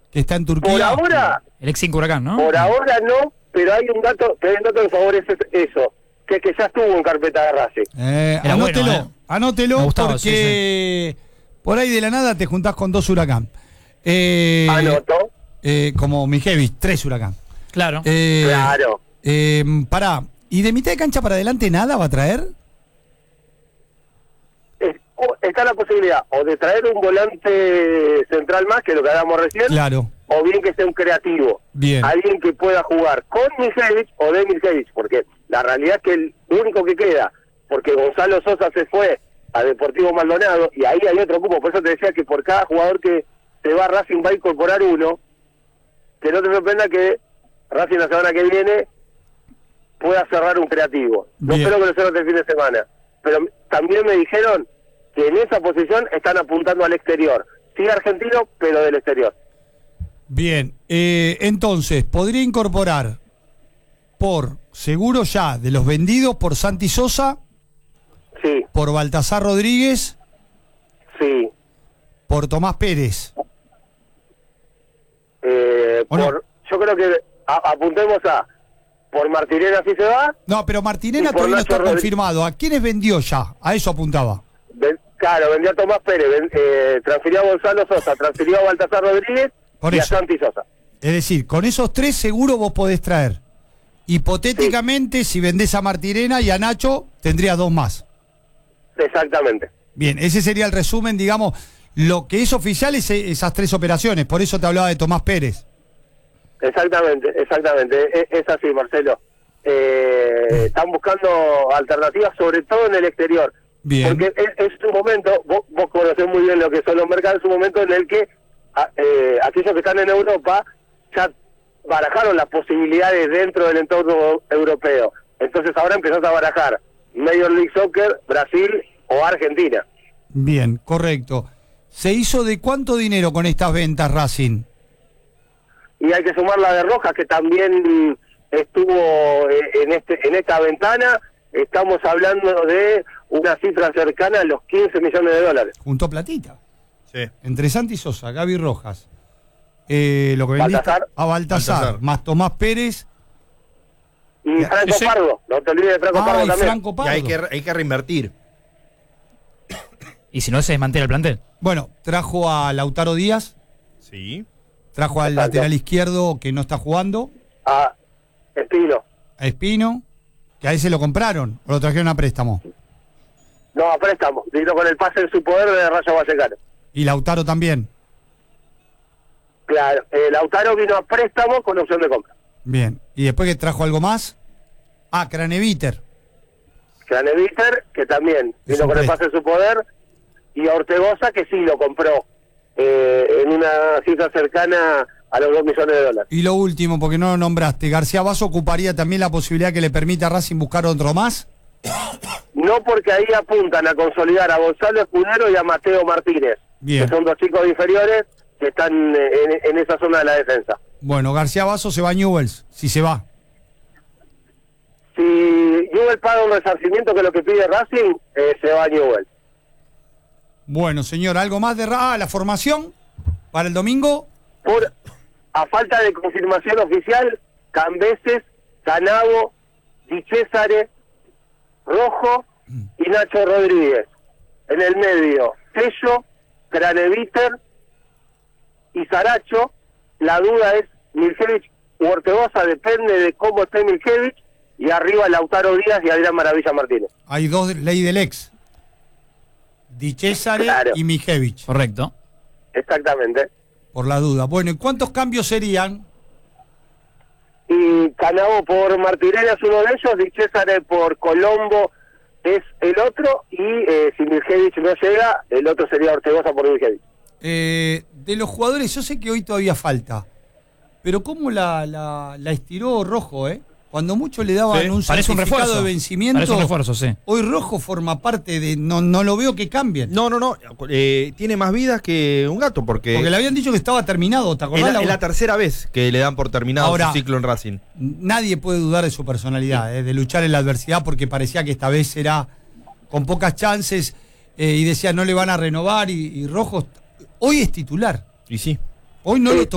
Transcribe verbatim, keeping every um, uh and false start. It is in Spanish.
que está en Turquía. Por ahora, El ex cinco Huracán, ¿no? por ahora no, pero hay un dato, pero hay un dato que favorece eso, que es que ya estuvo en carpeta de Racing. Eh, Era anótelo, bueno, ¿eh? anótelo Me gustaba, porque por ahí de la nada te juntás con dos Huracán. Eh, Anoto. eh, como Mijevich, tres Huracán. Claro. Eh, Claro. Eh, pará, ¿y de mitad de cancha para adelante nada va a traer? Es- o- está la posibilidad o de traer un volante central más, que es lo que hablamos recién, Claro, o bien que sea un creativo. bien. Alguien que pueda jugar con Mijevich o de Mijevich, porque la realidad es que el único que queda, porque Gonzalo Sosa se fue a Deportivo Maldonado y ahí hay otro cupo, por eso te decía que por cada jugador que se va Racing va a incorporar uno, que no te sorprenda que Racing la semana que viene pueda cerrar un creativo. No Bien. espero que lo cierre el fin de semana, pero también me dijeron que en esa posición están apuntando al exterior. Sí argentino, pero del exterior. Bien, eh, entonces, podría incorporar por seguro ya de los vendidos por Santi Sosa, Sí, por Baltasar Rodríguez, sí. por Tomás Pérez. Eh, ¿O no? por, yo creo que a- apuntemos a por Martirena si se va. No, pero Martinena Y por todavía no Nacho está Rodríguez. confirmado. ¿A quiénes vendió ya? A eso apuntaba. Ven- claro, vendió a Tomás Pérez, ven- eh, transfirió a Gonzalo Sosa, transfirió a Baltasar Rodríguez Por y eso. a Santi Sosa. Es decir, con esos tres seguro vos podés traer. Hipotéticamente, si vendés a Martirena y a Nacho, tendrías dos más. Exactamente. Bien, ese sería el resumen, digamos. Lo que es oficial es eh, esas tres operaciones. Por eso te hablaba de Tomás Pérez. Exactamente, exactamente. Es, es así, Marcelo. Eh, están buscando alternativas, sobre todo en el exterior. Bien. Porque es, es un momento, vos, vos conocés muy bien lo que son los mercados, es un momento en el que a- eh, aquellos que están en Europa ya barajaron las posibilidades dentro del entorno europeo. Entonces ahora empezás a barajar Major League Soccer, Brasil o Argentina. Bien, correcto. ¿Se hizo de cuánto dinero con estas ventas, Racing? Y hay que sumar la de Rojas, que también estuvo eh, en este en esta ventana. Estamos hablando de una cifra cercana a los quince millones de dólares. Juntó platita. Sí. Entre Santi Sosa, Gaby Rojas, eh, lo que vendiste Baltasar. a Baltasar, Baltasar. más Tomás Pérez. Y Franco ese- Pardo, no te olvides de Franco Ah, Pardo y también. Franco Y Pardo. hay que, hay que reinvertir. Y si no, se desmantela el plantel. Bueno, trajo a Lautaro Díaz, Sí. trajo al Exacto. lateral izquierdo que no está jugando, A Espino. a Espino, que a ese lo compraron o lo trajeron a préstamo. No, a préstamo. Vino con el pase en su poder de Rayo Vallecano. Y Lautaro también. Claro, eh, Lautaro vino a préstamo con opción de compra. Bien. ¿Y después que trajo algo más? Ah, Craneviter. Craneviter, que también Es vino un con el préstamo. pase en su poder. Y a Ortegoza, que sí lo compró eh, en una cifra cercana a los dos millones de dólares. Y lo último, porque no lo nombraste, ¿García Basso ocuparía también la posibilidad que le permita a Racing buscar otro más? No, porque ahí apuntan a consolidar a Gonzalo Escudero y a Mateo Martínez, Bien. que son dos chicos inferiores que están eh, en, en esa zona de la defensa. Bueno, García Basso se va a Newell's, si se va. Si Newell paga un resarcimiento, que es lo que pide Racing, eh, se va a Newell. Bueno, señor, ¿algo más de Ra- ah, la formación para el domingo? Por, a falta de confirmación oficial, Cambeses, Canavo, Di Césare, Rojo y Nacho Rodríguez. En el medio, Tello, Craneviter y Saracho. La duda es Milkevich u Ortegoza, depende de cómo esté Milkevich. Y arriba Lautaro Díaz y Adrián Maravilla Martínez. Hay dos ley del ex. Di Césare Claro. y Mijevich, Correcto. Exactamente. por la duda. Bueno, ¿y cuántos cambios serían? Y Canavo por Martirena es uno de ellos, Di Césare por Colombo es el otro, y eh, si Milkevich no llega, el otro sería Ortegoza por Milkevich. Eh, de los jugadores, yo sé que hoy todavía falta, pero ¿cómo la, la, la estiró Rojo, eh? Cuando mucho le daban Sí, un parece un certificado refuerzo. de vencimiento, Parece un refuerzo, sí. hoy Rojo forma parte de... No, no lo veo que cambien. No, no, no. eh, tiene más vidas que un gato porque, Porque le habían dicho que estaba terminado, ¿te es acordás? la, La- es la tercera vez que le dan por terminado Ahora- su ciclo en Racing. Nadie puede dudar de su personalidad, eh, de luchar en la adversidad, porque parecía que esta vez era con pocas chances eh, y decía no le van a renovar y, y Rojo hoy es titular. Y sí. Hoy no Sí. lo